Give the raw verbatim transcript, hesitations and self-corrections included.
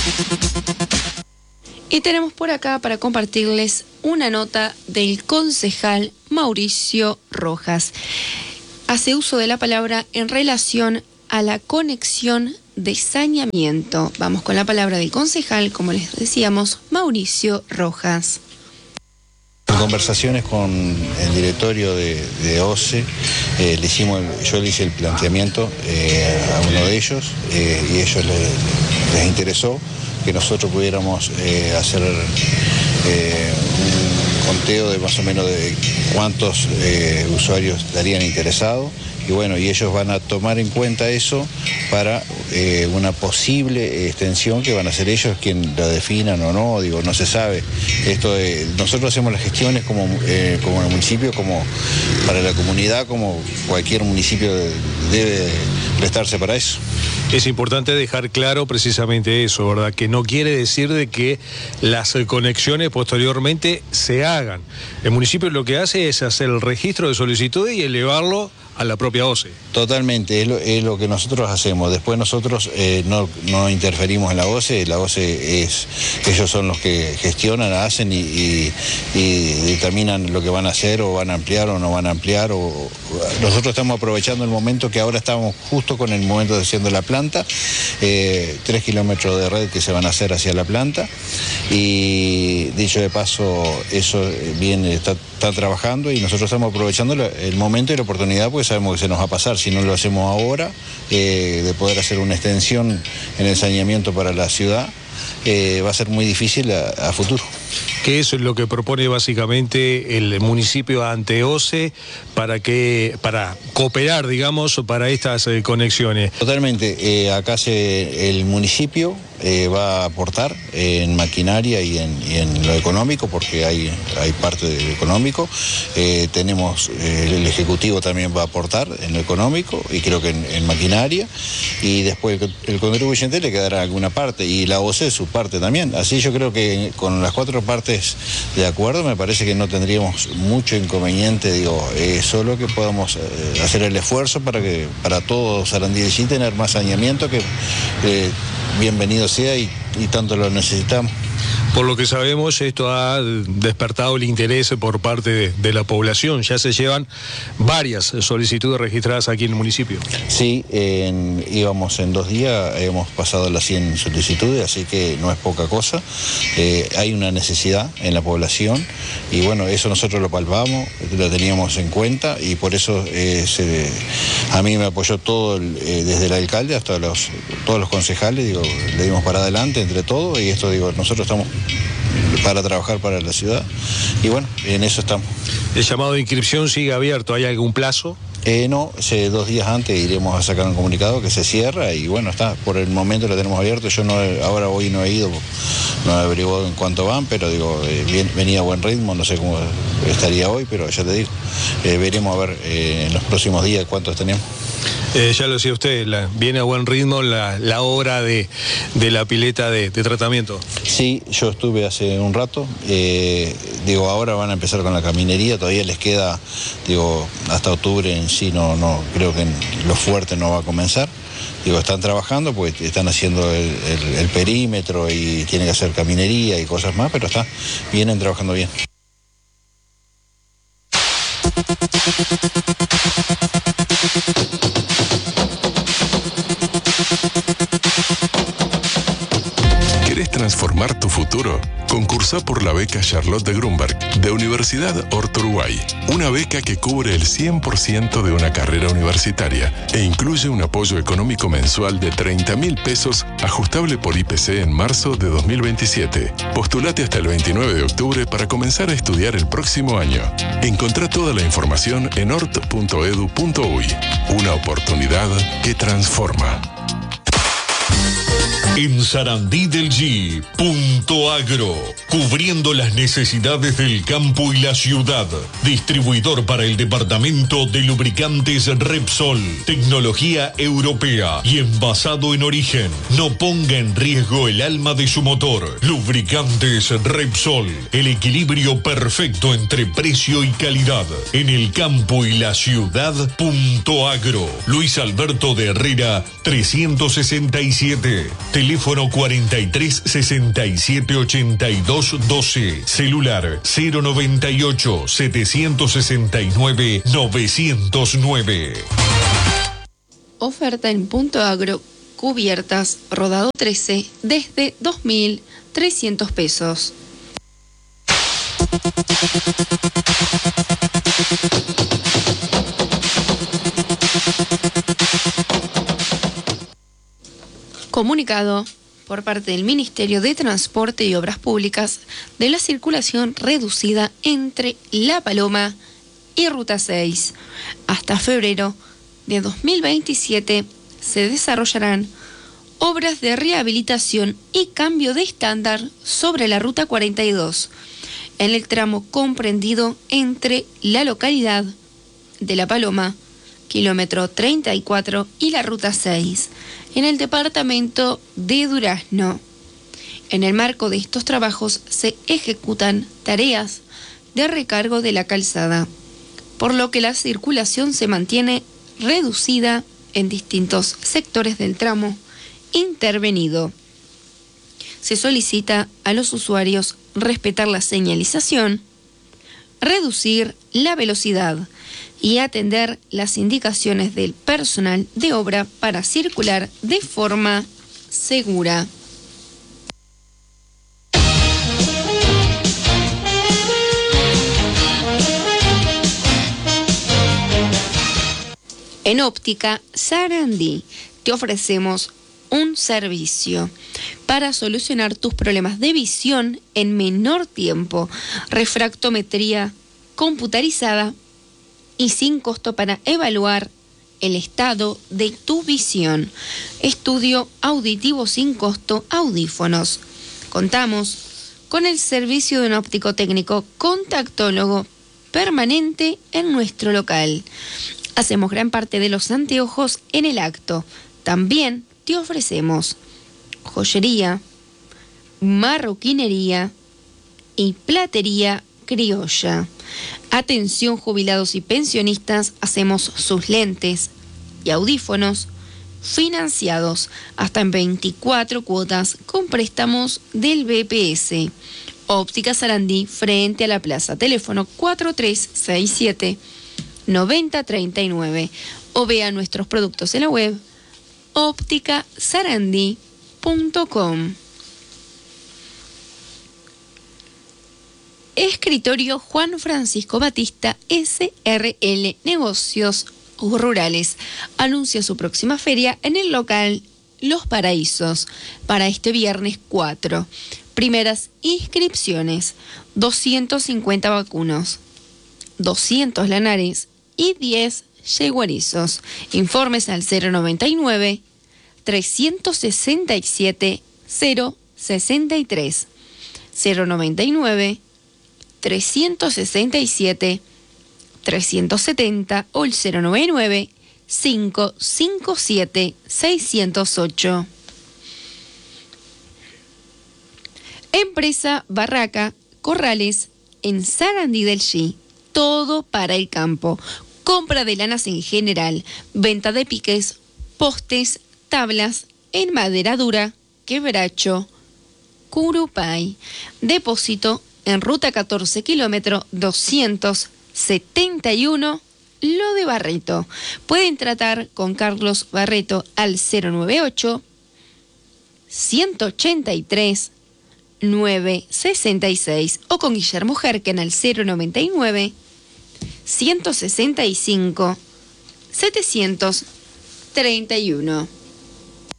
Y tenemos por acá para compartirles una nota del concejal Mauricio Rojas. Hace uso de la palabra en relación a la conexión de saneamiento. Vamos con la palabra del concejal, como les decíamos, Mauricio Rojas. En conversaciones con el directorio de, de O C E, eh, le hicimos, yo le hice el planteamiento eh, a uno de ellos eh, y a ellos les, les interesó que nosotros pudiéramos eh, hacer eh, un conteo de más o menos de cuántos eh, usuarios estarían interesados. Y bueno, y ellos van a tomar en cuenta eso para eh, una posible extensión que van a ser ellos quien la definan o no, digo, no se sabe. Esto de, nosotros hacemos las gestiones como, eh, como el municipio, como para la comunidad, como cualquier municipio debe prestarse para eso. Es importante dejar claro precisamente eso, ¿verdad? Que no quiere decir de que las conexiones posteriormente se hagan. El municipio lo que hace es hacer el registro de solicitudes y elevarlo a la propia O C E. Totalmente, es lo, es lo que nosotros hacemos. Después nosotros eh, no, no interferimos en la O C E, la O C E es, ellos son los que gestionan, hacen y, y, y determinan lo que van a hacer o van a ampliar o no van a ampliar. O, nosotros estamos aprovechando el momento que ahora estamos justo con el momento de haciendo la planta, eh, tres kilómetros de red que se van a hacer hacia la planta y dicho de paso eso viene, está, está trabajando y nosotros estamos aprovechando el momento y la oportunidad porque sabemos que se nos va a pasar si no lo hacemos ahora, eh, de poder hacer una extensión en el saneamiento para la ciudad, eh, va a ser muy difícil a, a futuro. ¿Qué es lo que propone básicamente el municipio ante O C E para que para cooperar, digamos, para estas eh, conexiones? Totalmente, eh, acá se, el municipio eh, va a aportar en maquinaria y en, y en lo económico, porque hay, hay parte de lo económico. Eh, tenemos, eh, el Ejecutivo también va a aportar en lo económico y creo que en, en maquinaria, y después el, el contribuyente le quedará alguna parte y la O C E su parte también. Así yo creo que con las cuatro partes de acuerdo me parece que no tendríamos mucho inconveniente, digo, eh, solo que podamos eh, hacer el esfuerzo para que para todos Sarandí y tener más saneamiento, que eh, bienvenido sea y, y tanto lo necesitamos. Por lo que sabemos, esto ha despertado el interés por parte de, de la población. Ya se llevan varias solicitudes registradas aquí en el municipio. Sí, en, íbamos en dos días, hemos pasado las cien solicitudes, así que no es poca cosa. Eh, hay una necesidad en la población y bueno, eso nosotros lo palpamos, lo teníamos en cuenta y por eso eh, se, a mí me apoyó todo, el, eh, desde el alcalde hasta los, todos los concejales, digo, le dimos para adelante entre todos y esto, digo, nosotros estamos para trabajar para la ciudad y bueno, en eso estamos. ¿El llamado de inscripción sigue abierto? ¿Hay algún plazo? Eh, no, hace dos días antes iremos a sacar un comunicado que se cierra y bueno, está, por el momento lo tenemos abierto. Yo no, ahora hoy no he ido, no he averiguado en cuánto van, pero digo, eh, bien, venía a buen ritmo, no sé cómo estaría hoy, pero ya te digo, eh, veremos a ver eh, en los próximos días cuántos tenemos. Eh, ya lo decía usted, la, viene a buen ritmo la, la obra de, de la pileta de, de tratamiento. Sí, yo estuve hace un rato, eh, digo, ahora van a empezar con la caminería, todavía les queda, digo, hasta octubre en sí, no, no, creo que lo fuerte no va a comenzar. Digo, están trabajando, pues están haciendo el, el, el perímetro y tienen que hacer caminería y cosas más, pero está, vienen trabajando bien. ¿Querés transformar tu futuro? Concursá por la beca Charlotte de Grunberg de Universidad Horto Uruguay. Una beca que cubre el cien por ciento de una carrera universitaria e incluye un apoyo económico mensual de treinta mil pesos ajustable por I P C en marzo de dos mil veintisiete. Postulate hasta el veintinueve de octubre para comenzar a estudiar el próximo año. Encontrá toda la información en hort punto edu punto uy. Una oportunidad que transforma. En Sarandí del G, Punto Agro, cubriendo las necesidades del campo y la ciudad. Distribuidor para el departamento de lubricantes Repsol, tecnología europea y envasado en origen. No ponga en riesgo el alma de su motor. Lubricantes Repsol, el equilibrio perfecto entre precio y calidad. En el campo y la ciudad, Punto Agro. Luis Alberto de Herrera, trescientos sesenta y siete. Teléfono cuarenta y tres sesenta y siete ochenta y dos doce. Celular cero noventa y ocho setecientos sesenta y nueve novecientos nueve. Oferta en Punto Agro, cubiertas rodado trece desde dos mil trescientos pesos. Comunicado por parte del Ministerio de Transporte y Obras Públicas de la circulación reducida entre La Paloma y Ruta seis. Hasta febrero de dos mil veintisiete se desarrollarán obras de rehabilitación y cambio de estándar sobre la Ruta cuarenta y dos, en el tramo comprendido entre la localidad de La Paloma, kilómetro treinta y cuatro, y la Ruta seis, en el departamento de Durazno. En el marco de estos trabajos se ejecutan tareas de recargo de la calzada, por lo que la circulación se mantiene reducida en distintos sectores del tramo intervenido. Se solicita a los usuarios respetar la señalización, reducir la velocidad y atender las indicaciones del personal de obra para circular de forma segura. En Óptica Sarandí te ofrecemos un servicio para solucionar tus problemas de visión en menor tiempo, refractometría computarizada y sin costo para evaluar el estado de tu visión. Estudio auditivo sin costo, audífonos. Contamos con el servicio de un óptico técnico contactólogo permanente en nuestro local. Hacemos gran parte de los anteojos en el acto. También te ofrecemos joyería, marroquinería y platería criolla. Atención jubilados y pensionistas, hacemos sus lentes y audífonos financiados hasta en veinticuatro cuotas con préstamos del B P S. Óptica Sarandí, frente a la plaza. Teléfono cuatro tres seis siete nueve cero tres nueve o vea nuestros productos en la web óptica sarandí punto com. Escritorio Juan Francisco Batista S R L Negocios Rurales anuncia su próxima feria en el local Los Paraísos para este viernes cuatro. Primeras inscripciones: doscientos cincuenta vacunos, doscientos lanares y diez yeguerizos. Informes al cero noventa y nueve, trescientos sesenta y siete, cero sesenta y tres, cero noventa y nueve, trescientos sesenta y siete, trescientos setenta o el cero noventa y nueve, cinco cinco siete, seis cero ocho. Empresa Barraca Corrales en Sarandí del Chi. Todo para el campo. Compra de lanas en general. Venta de piques, postes, tablas en madera dura, quebracho, curupay. Depósito en ruta catorce, kilómetro doscientos setenta y uno, Lo de Barreto. Pueden tratar con Carlos Barreto al cero noventa y ocho, ciento ochenta y tres, novecientos sesenta y seis o con Guillermo Jerken al cero noventa y nueve, ciento sesenta y cinco, setecientos treinta y uno.